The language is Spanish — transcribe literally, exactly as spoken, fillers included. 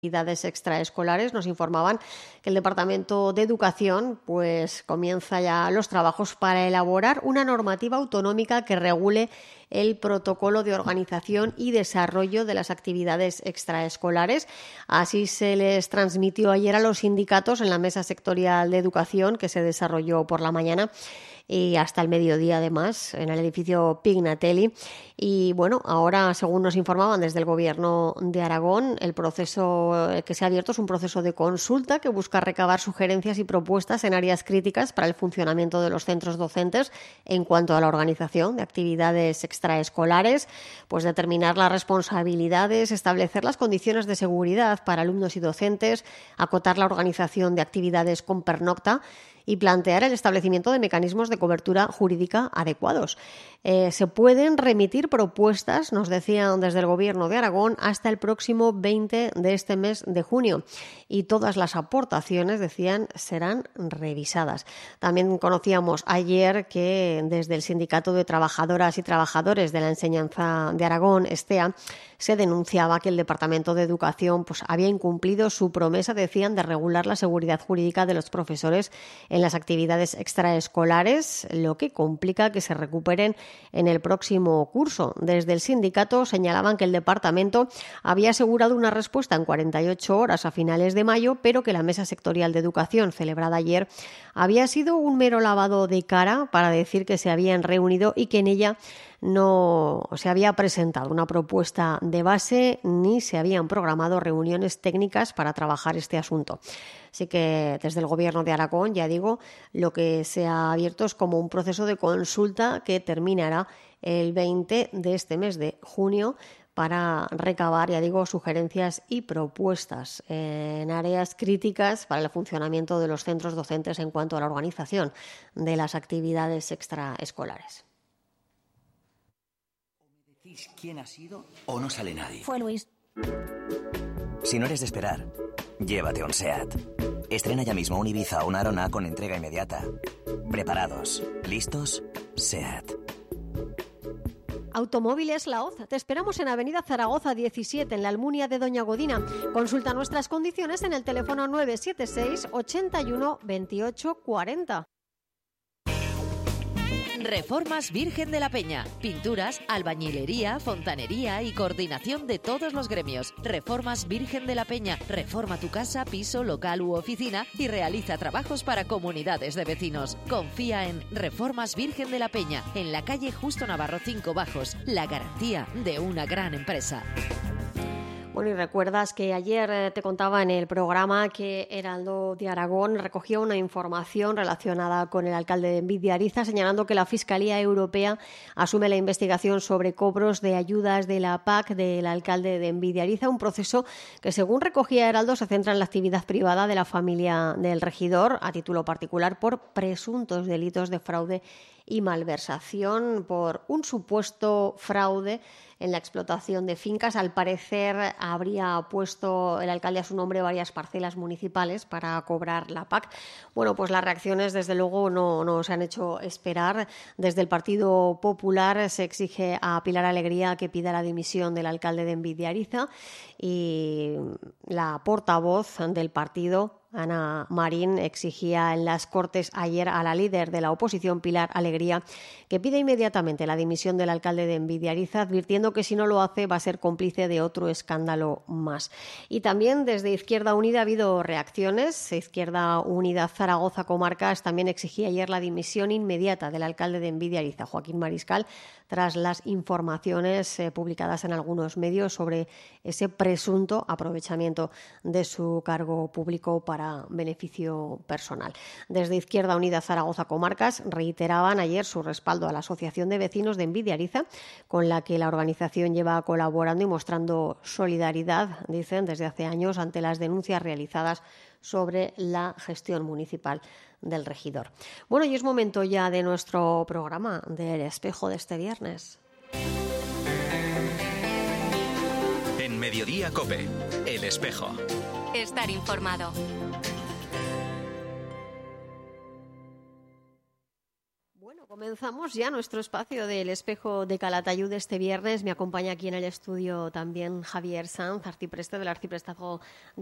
actividades extraescolares, nos informaban que el Departamento de Educación pues comienza ya los trabajos para elaborar una normativa autonómica que regule el protocolo de organización y desarrollo de las actividades extraescolares. Así se les transmitió ayer a los sindicatos en la mesa sectorial de educación que se desarrolló por la mañana y hasta el mediodía, además, en el edificio Pignatelli. Y bueno, ahora, según nos informaban desde el Gobierno de Aragón, el proceso que se ha abierto es un proceso de consulta que busca recabar sugerencias y propuestas en áreas críticas para el funcionamiento de los centros docentes en cuanto a la organización de actividades extraescolares, pues determinar las responsabilidades, establecer las condiciones de seguridad para alumnos y docentes, acotar la organización de actividades con pernocta y plantear el establecimiento de mecanismos de cobertura jurídica adecuados. Eh, se pueden remitir propuestas, nos decían desde el Gobierno de Aragón, hasta el próximo veinte de este mes de junio y todas las aportaciones, decían, serán revisadas. También conocíamos ayer que desde el Sindicato de Trabajadoras y Trabajadores de la Enseñanza de Aragón, STEA, se denunciaba que el Departamento de Educación pues, había incumplido su promesa, decían, de regular la seguridad jurídica de los profesores en las actividades extraescolares, lo que complica que se recuperen en el próximo curso. Desde el sindicato señalaban que el departamento había asegurado una respuesta en cuarenta y ocho horas a finales de mayo, pero que la mesa sectorial de educación celebrada ayer había sido un mero lavado de cara para decir que se habían reunido y que en ella no se había presentado una propuesta de base ni se habían programado reuniones técnicas para trabajar este asunto. Así que desde el Gobierno de Aragón, ya digo, lo que se ha abierto es como un proceso de consulta que terminará el veinte de este mes de junio para recabar, ya digo, sugerencias y propuestas en áreas críticas para el funcionamiento de los centros docentes en cuanto a la organización de las actividades extraescolares. ¿Decís quién ha sido o no sale nadie? Fue Luis. Si no eres de esperar, llévate un SEAT. Estrena ya mismo un Ibiza o una Arona con entrega inmediata. Preparados, listos, SEAT. Automóviles La Hoz. Te esperamos en Avenida Zaragoza diecisiete, en la Almunia de Doña Godina. Consulta nuestras condiciones en el teléfono nueve siete seis, ochenta y uno, veintiocho cuarenta. Reformas Virgen de la Peña. Pinturas, albañilería, fontanería y coordinación de todos los gremios. Reformas Virgen de la Peña. Reforma tu casa, piso, local u oficina y realiza trabajos para comunidades de vecinos. Confía en Reformas Virgen de la Peña, en la calle Justo Navarro cinco Bajos. La garantía de una gran empresa. Bueno, y recuerdas que ayer te contaba en el programa que Heraldo de Aragón recogió una información relacionada con el alcalde de Envidiariza, señalando que la Fiscalía Europea asume la investigación sobre cobros de ayudas de la P A C del alcalde de Envidiariza, un proceso que, según recogía Heraldo, se centra en la actividad privada de la familia del regidor a título particular por presuntos delitos de fraude y malversación, por un supuesto fraude en la explotación de fincas. Al parecer habría puesto el alcalde a su nombre varias parcelas municipales para cobrar la P A C. Bueno, pues las reacciones desde luego no, no se han hecho esperar. Desde el Partido Popular se exige a Pilar Alegría que pida la dimisión del alcalde de Envidiariza y la portavoz del partido, Ana Marín, exigía en las Cortes ayer a la líder de la oposición, Pilar Alegría, que pida inmediatamente la dimisión del alcalde de Envidiariza, advirtiendo que si no lo hace va a ser cómplice de otro escándalo más. Y también desde Izquierda Unida ha habido reacciones. Izquierda Unida Zaragoza Comarcas también exigía ayer la dimisión inmediata del alcalde de Envidiariza, Joaquín Mariscal, tras las informaciones eh, publicadas en algunos medios sobre ese presunto aprovechamiento de su cargo público para beneficio personal. Desde Izquierda Unida Zaragoza Comarcas reiteraban ayer su respaldo a la Asociación de Vecinos de Envidiariza, con la que la organización lleva colaborando y mostrando solidaridad, dicen, desde hace años ante las denuncias realizadas sobre la gestión municipal del regidor. Bueno, y es momento ya de nuestro programa del espejo de este viernes. En Mediodía COPE, El Espejo. Estar informado. Bueno, Comenzamos ya nuestro espacio del espejo de Calatayud este viernes. Me acompaña aquí en el estudio también Javier Sanz, arcipreste del Arciprestazgo